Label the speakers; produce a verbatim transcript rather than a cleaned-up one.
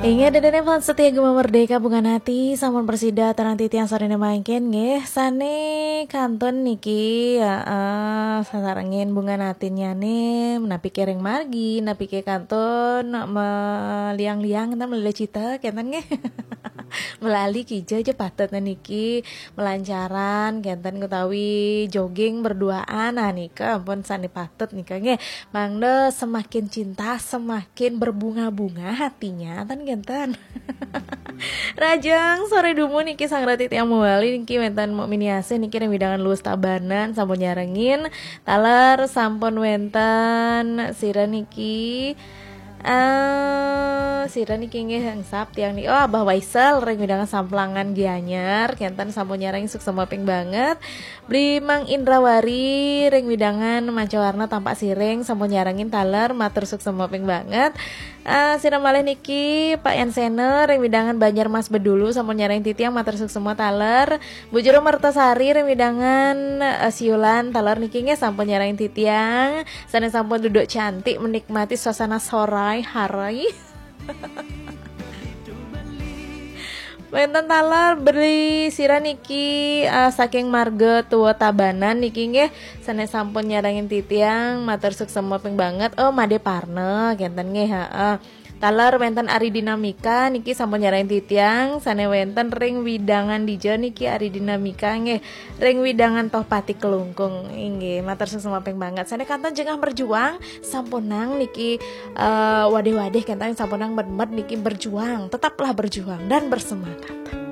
Speaker 1: Ingat dan fans setia Gema Merdeka Bunga Hati sampun persida tarang titiang sarene mangken nggih sane kanton niki heeh sasarengin Bunga Hati nyane menapi kereng margi napi ke kanton meliang-liang kita melile cita kenten nggih melali kija aja patet niki melancaran kenten ketawi jogging berduaan nah nika ampun sani patet nika nggih mangde semakin cinta semakin berbunga-bunga hatinya tan kenten Rajang sore dumu niki sang rati tiang mewali niki wenten mau miniase niki yang widangan luas tabanan sampun nyarengin taler sampun wenten sira niki Uh, sira niki nggih hangsap tiang ni oh Abah Waisel reng widangan samplangan Gianyar kenten sampun nyareng suk semaping banget beli Mang Indrawari reng widangan manca warna tampak sireng sampun nyarengin taler matur suk semaping banget uh, sira malih niki Pak Yansene reng widangan Banjarmas Bedulu sampun nyareng titiang matur suk semua taler Bu Jero Mertasari reng widangan uh, siulan taler niki nggih sampun nyareng titiang sane sampun duduk cantik menikmati suasana sore harai Wenten talar beri sira niki uh, saking marga tua tabanan niki nggih sane sampun nyarangin titiang matur suk semaping banget oh Made Parne kenten nggih heeh talar wenten Ari Dinamika niki sampun nyarangin titiang sane wenten ring widangan dija niki Ari Dinamika nggih ring widangan toh pati kelungkung nggih matur suk semaping banget sane kanton jengah berjuang sampunang niki uh, wadeh-wadeh kenten sampunang med-med niki berjuang tetaplah berjuang dan bersemangat.